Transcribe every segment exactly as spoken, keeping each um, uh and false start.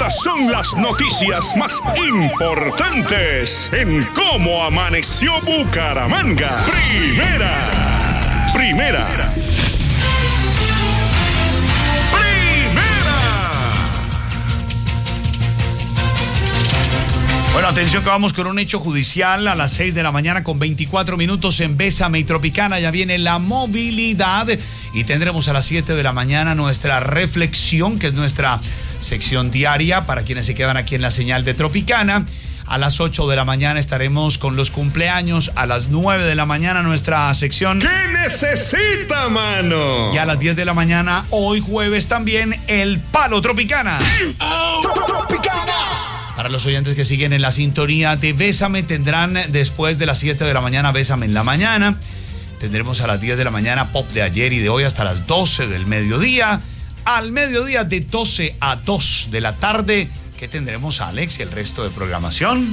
Estas son las noticias más importantes en Cómo Amaneció Bucaramanga. Primera. Primera. Bueno, atención que vamos con un hecho judicial a las seis de la mañana con veinticuatro minutos en Bésame y Tropicana. Ya viene la movilidad y tendremos a las siete de la mañana nuestra reflexión, que es nuestra sección diaria para quienes se quedan aquí en la señal de Tropicana. A las ocho de la mañana estaremos con los cumpleaños. A las nueve de la mañana nuestra sección ¿Qué necesita, mano? Y a las diez de la mañana, hoy jueves también, el Palo Tropicana. Oh, Tropicana. Para los oyentes que siguen en la sintonía de Bésame, tendrán después de las siete de la mañana Bésame en la mañana. Tendremos a las diez de la mañana Pop de ayer y de hoy hasta las doce del mediodía. Al mediodía de doce a dos de la tarde, ¿qué tendremos, Alex, y el resto de programación?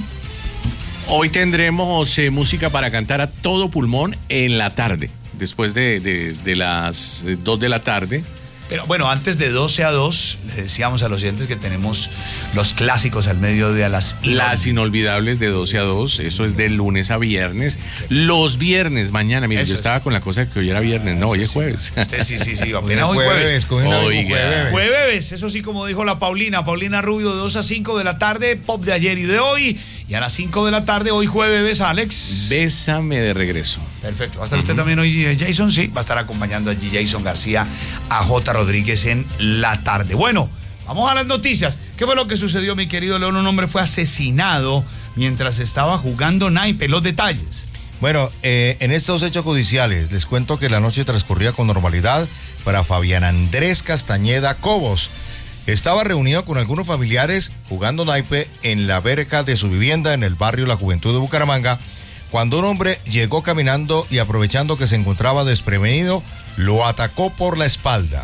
Hoy tendremos eh, música para cantar a todo pulmón en la tarde, después de, de, de las dos de la tarde. Pero bueno, antes de doce a dos, les decíamos a los oyentes que tenemos los clásicos al mediodía, las inol... Las inolvidables de doce a dos, eso es de lunes a viernes. Los viernes, mañana, mire, yo estaba es. con la cosa de que hoy era viernes, no, hoy es jueves. Usted sí, sí, sí, apenas hoy jueves. Oiga. Jueves, eso sí, como dijo la Paulina, Paulina Rubio, de dos a cinco de la tarde, Pop de ayer y de hoy. Y a las cinco de la tarde, hoy jueves, Alex. Bésame de regreso. Perfecto. ¿Va a estar uh-huh. usted también hoy, Jason? Sí, va a estar acompañando allí Jason García, a J. Rodríguez en la tarde. Bueno, vamos a las noticias. ¿Qué fue lo que sucedió, mi querido León? Un hombre fue asesinado mientras estaba jugando naipe. Los detalles. Bueno, eh, en estos hechos judiciales, les cuento que la noche transcurría con normalidad para Fabián Andrés Castañeda Cobos. Estaba reunido con algunos familiares jugando naipe en la verja de su vivienda en el barrio La Juventud de Bucaramanga, cuando un hombre llegó caminando y, aprovechando que se encontraba desprevenido, lo atacó por la espalda.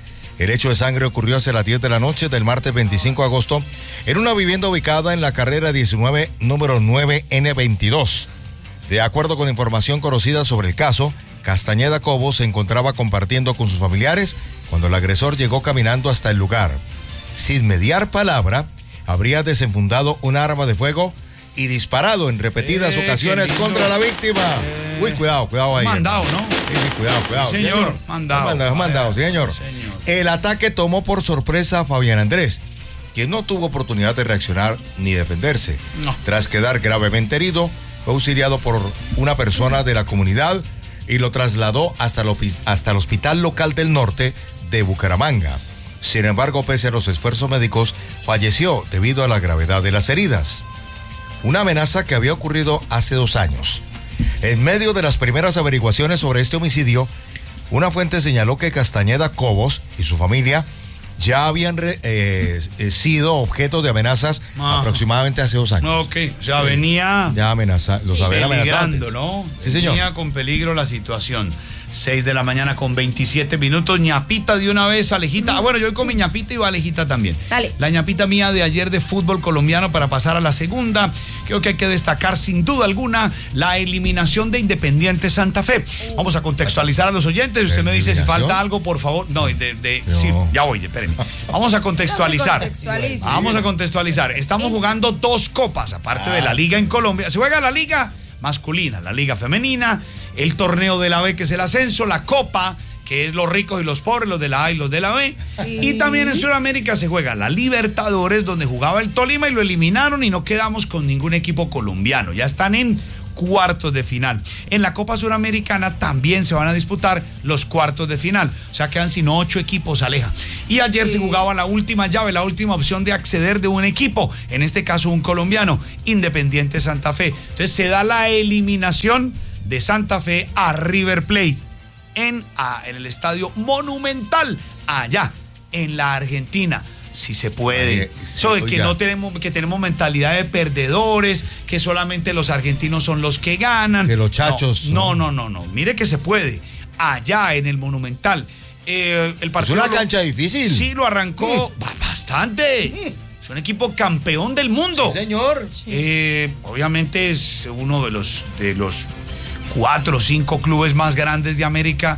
El hecho de sangre ocurrió hacia las diez de la noche del martes veinticinco de agosto en una vivienda ubicada en la carrera diecinueve, número nueve ene veintidós. De acuerdo con información conocida sobre el caso, Castañeda Cobos se encontraba compartiendo con sus familiares cuando el agresor llegó caminando hasta el lugar. Sin mediar palabra, habría desenfundado un arma de fuego y disparado en repetidas eh, ocasiones contra la víctima. Eh, Uy, cuidado, cuidado ahí. Mandado, ¿no? Sí, sí, cuidado, cuidado. Señor, señor. mandado. Mandado, mandado, señor. señor. El ataque tomó por sorpresa a Fabián Andrés, quien no tuvo oportunidad de reaccionar ni defenderse. No. Tras quedar gravemente herido, fue auxiliado por una persona de la comunidad y lo trasladó hasta el, hasta el Hospital Local del Norte de Bucaramanga. Sin embargo, pese a los esfuerzos médicos, falleció debido a la gravedad de las heridas. Una amenaza que había ocurrido hace dos años. En medio de las primeras averiguaciones sobre este homicidio, una fuente señaló que Castañeda Cobos y su familia ya habían re, eh, eh, sido objeto de amenazas ah. aproximadamente hace dos años. Ok, o sea, venía... Ya amenaza, los sí, habían amenazado antes. ¿No? Sí, señor. Venía con peligro la situación. seis de la mañana con veintisiete minutos. Ñapita de una vez, Alejita. Ah, bueno, yo voy con mi ñapita y va Alejita también. Dale. La ñapita mía de ayer de fútbol colombiano para pasar a la segunda. Creo que hay que destacar sin duda alguna la eliminación de Independiente Santa Fe. Vamos a contextualizar a los oyentes. Usted me dice si falta algo, por favor. No, de, de, no. Sí, ya voy, espérenme. Vamos a contextualizar. Vamos a contextualizar. Estamos jugando dos copas, aparte ah. de la liga en Colombia. Se juega la liga masculina, la liga femenina, el torneo de la B, que es el ascenso, la copa, que es los ricos y los pobres, los de la A y los de la B. Sí. Y también en Sudamérica se juega la Libertadores, donde jugaba el Tolima y lo eliminaron y no quedamos con ningún equipo colombiano. Ya están en cuartos de final. En la Copa Suramericana también se van a disputar los cuartos de final. O sea, quedan sino ocho equipos, Aleja. Y ayer sí. se jugaba la última llave, la última opción de acceder de un equipo, en este caso un colombiano, Independiente Santa Fe. Entonces se da la eliminación de Santa Fe a River Plate en, a, en el Estadio Monumental, allá en la Argentina. Si se puede. Ay, Eso de que ya. no tenemos, que tenemos mentalidad de perdedores, que solamente los argentinos son los que ganan. Que los chachos. No, no, no, no. no. Mire que se puede. Allá en el Monumental. Eh, el partido es una lo, cancha difícil. Sí, lo arrancó mm. bastante. Mm. Es un equipo campeón del mundo. Sí, señor. Eh, obviamente es uno de los, de los cuatro o cinco clubes más grandes de América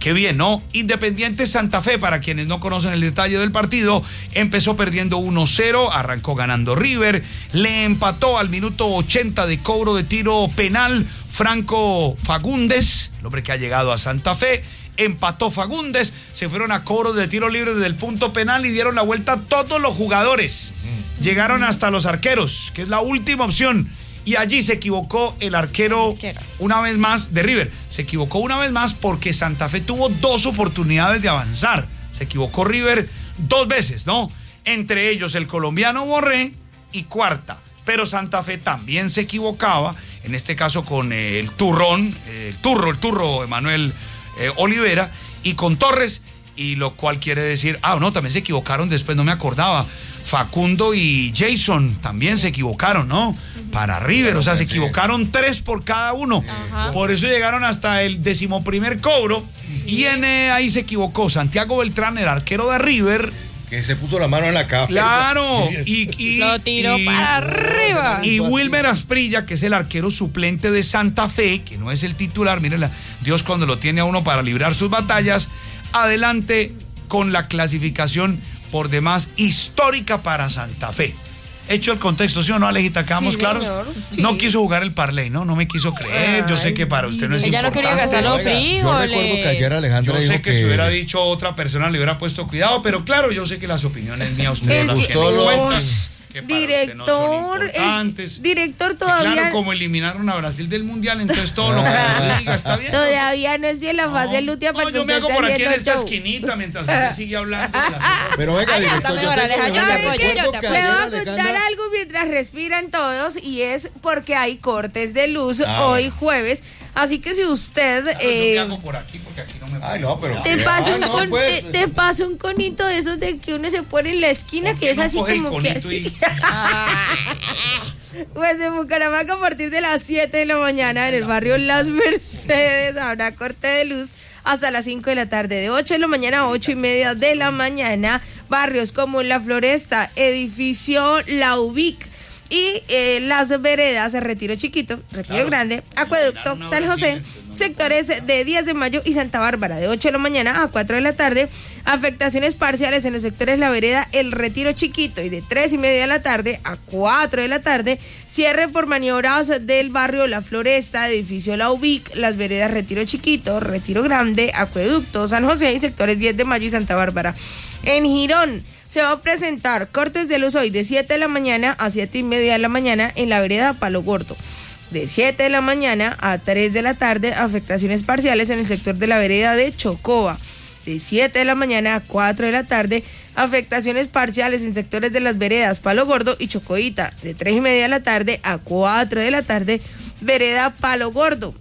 Qué bien, ¿no? Independiente Santa Fe, para quienes no conocen el detalle del partido, empezó perdiendo uno cero, arrancó ganando River, le empató al minuto ochenta de cobro de tiro penal Franco Fagundes, el hombre que ha llegado a Santa Fe. Empató Fagundes, se fueron a cobro de tiro libre desde el punto penal y dieron la vuelta todos los jugadores. Llegaron hasta los arqueros, que es la última opción. Y allí se equivocó el arquero una vez más de River. Se equivocó una vez más porque Santa Fe tuvo dos oportunidades de avanzar. Se equivocó River dos veces, ¿no? Entre ellos el colombiano Borré y Cuarta. Pero Santa Fe también se equivocaba, en este caso con eh, el turrón, eh, el turro, el turro Emanuel eh, Olivera, y con Torres, y lo cual quiere decir, ah, no, también se equivocaron después, no me acordaba. Facundo y Jason también se equivocaron, ¿no? Para River, o sea, se equivocaron tres por cada uno. Ajá. Por eso llegaron hasta el decimoprimer cobro. Y en, eh, ahí se equivocó Santiago Beltrán, el arquero de River. Que se puso la mano en la cabeza. Claro. Y, y, lo tiró y, para arriba. Y Wilmer Asprilla, que es el arquero suplente de Santa Fe, que no es el titular, mírenla, Dios cuando lo tiene a uno para librar sus batallas, adelante con la clasificación por demás histórica para Santa Fe. Hecho el contexto, ¿sí o no, Alejita? ¿Quedamos sí, claros? Sí. No quiso jugar el parlay, ¿no? No me quiso creer. Ay, yo sé que para usted no es ella importante. Ella no quería gastar los frijoles. Yo recuerdo que ayer Alejandra yo dijo sé que, que si hubiera dicho otra persona le hubiera puesto cuidado, pero claro, yo sé que las opiniones mías ustedes las tienen en cuenta. Director, no es, director todavía. Y claro, como eliminaron a Brasil del Mundial, entonces todo lo que nos diga está bien. Todavía no estoy en la fase no, lutia no, para que yo usted me hago por aquí en esta show. esquinita mientras usted sigue hablando. Pero venga, director, yo te Le voy a contar algo mientras respiran todos, y es porque hay cortes de luz ah, hoy jueves. Así que si usted claro, eh, yo me hago por aquí porque aquí no me Ay, no, pero te paso un no, con, pues. te, te paso un conito de esos de que uno se pone en la esquina, que es no así como que así. Y... Pues en Bucaramanga a partir de las siete de la mañana en el barrio Las Mercedes habrá corte de luz hasta las cinco de la tarde, de ocho de la mañana a ocho y media de la mañana. Barrios como La Floresta, edificio La Ubic y eh, las veredas Retiro Chiquito, Retiro claro. Grande, Acueducto, San José, sectores de diez de mayo y Santa Bárbara, de ocho de la mañana a cuatro de la tarde. Afectaciones parciales en los sectores La Vereda, El Retiro Chiquito, y de tres y media de la tarde a cuatro de la tarde. Cierre por maniobras del barrio La Floresta, edificio La Ubic, las veredas Retiro Chiquito, Retiro Grande, Acueducto, San José y sectores diez de mayo y Santa Bárbara. En Girón se va a presentar cortes de luz hoy de siete de la mañana a siete y media de la mañana en la vereda Palo Gordo. De siete de la mañana a tres de la tarde, afectaciones parciales en el sector de la vereda de Chocoa. De siete de la mañana a cuatro de la tarde, afectaciones parciales en sectores de las veredas Palo Gordo y Chocoita. De tres y media de la tarde a cuatro de la tarde, vereda Palo Gordo.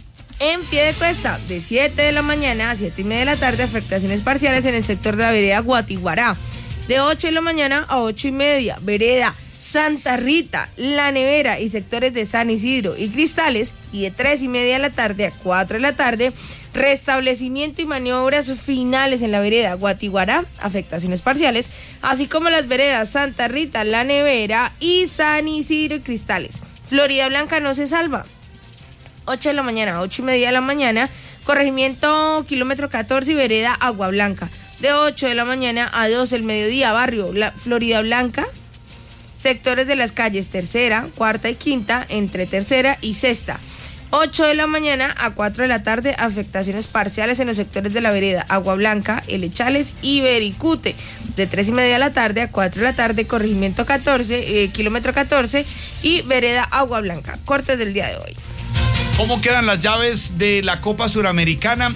En Piedecuesta, de siete de la mañana a siete y media de la tarde, afectaciones parciales en el sector de la vereda Guatiguará. De ocho de la mañana a ocho y media, vereda Santa Rita, La Nevera y sectores de San Isidro y Cristales. Y de tres y media de la tarde a cuatro de la tarde, restablecimiento y maniobras finales en la vereda Guatiguará, afectaciones parciales, así como las veredas Santa Rita, La Nevera y San Isidro y Cristales. Florida Blanca no se salva. ocho de la mañana a ocho y media de la mañana, corregimiento kilómetro catorce y vereda Agua Blanca. De ocho de la mañana a dos del mediodía, barrio La Florida Blanca, sectores de las calles Tercera, Cuarta y Quinta, entre Tercera y Sexta. ocho de la mañana a cuatro de la tarde, afectaciones parciales en los sectores de la vereda Agua Blanca, Elechales y Bericute. De tres y media de la tarde a cuatro de la tarde, corregimiento catorce, eh, kilómetro catorce y vereda Agua Blanca. Cortes del día de hoy. ¿Cómo quedan las llaves de la Copa Suramericana?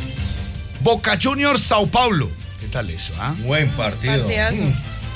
Boca Juniors, Sao Paulo. ¿Qué tal eso? Ah? Buen partido. Mm.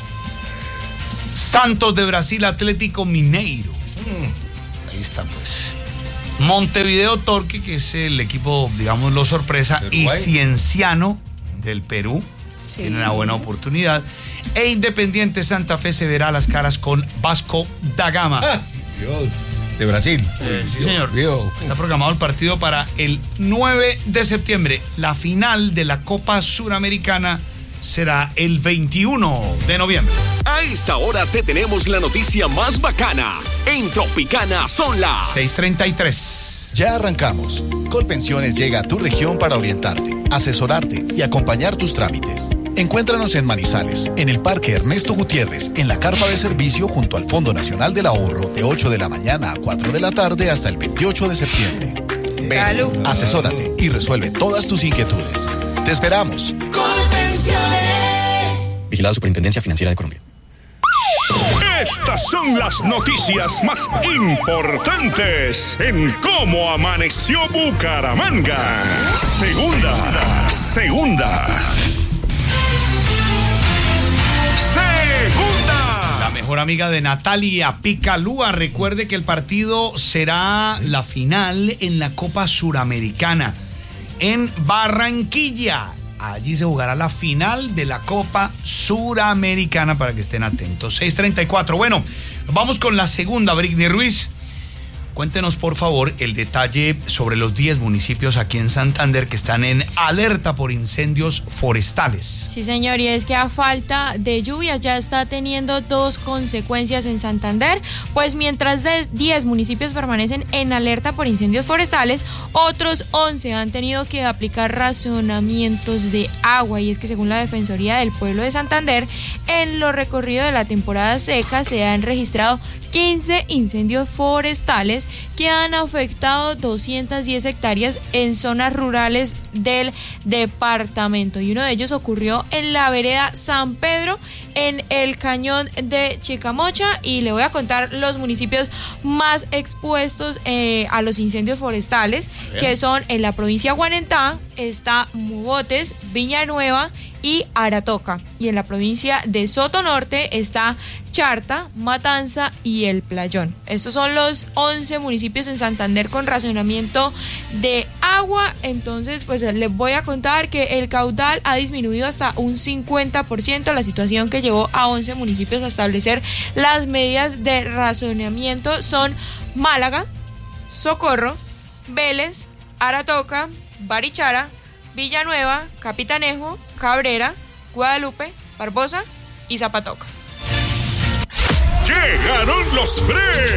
Santos de Brasil, Atlético Mineiro. Mm. Ahí está, pues. Montevideo Torque, que es el equipo, digámoslo, sorpresa, y Cienciano del Perú. Sí. Tiene una buena oportunidad. E Independiente Santa Fe se verá las caras con Vasco da Gama. Ah, Dios. De Brasil. Eh, sí, señor. Dios. Está programado el partido para el nueve de septiembre. La final de la Copa Suramericana será el veintiuno de noviembre. A esta hora te tenemos la noticia más bacana. En Tropicana son las seis treinta y tres. Ya arrancamos. Colpensiones llega a tu región para orientarte, asesorarte y acompañar tus trámites. Encuéntranos en Manizales, en el Parque Ernesto Gutiérrez, en la carpa de servicio junto al Fondo Nacional del Ahorro, de ocho de la mañana a cuatro de la tarde hasta el veintiocho de septiembre. Ven, Salud. asesórate y resuelve todas tus inquietudes. ¡Te esperamos! Colpensiones. Vigilado Superintendencia Financiera de Colombia. Estas son las noticias más importantes en Cómo Amaneció Bucaramanga. Segunda, segunda. Segunda. La mejor amiga de Natalia Picalúa. Recuerde que el partido será la final en la Copa Suramericana en Barranquilla. Allí se jugará la final de la Copa Suramericana para que estén atentos. seis treinta y cuatro. Bueno, vamos con la segunda, Britney Ruiz. Cuéntenos, por favor, el detalle sobre los diez municipios aquí en Santander que están en alerta por incendios forestales. Sí, señor, y es que a falta de lluvia ya está teniendo dos consecuencias en Santander, pues mientras diez municipios permanecen en alerta por incendios forestales, otros once han tenido que aplicar racionamientos de agua, y es que según la Defensoría del Pueblo de Santander, en lo recorrido de la temporada seca se han registrado quince incendios forestales que han afectado doscientas diez hectáreas en zonas rurales del departamento, y uno de ellos ocurrió en la vereda San Pedro, en el cañón de Chicamocha, y le voy a contar los municipios más expuestos eh, a los incendios forestales, que son en la provincia de Guanentá, está Mogotes, Villanueva y Aratoca, y en la provincia de Soto Norte está Charta, Matanza y El Playón. Estos son los once municipios en Santander con racionamiento de agua. Entonces, pues les voy a contar que el caudal ha disminuido hasta un cincuenta por ciento, la situación que llevó a once municipios a establecer las medidas de racionamiento son Málaga, Socorro, Vélez, Aratoca, Barichara, Villanueva, Capitanejo, Cabrera, Guadalupe, Barbosa y Zapatoca. Llegaron los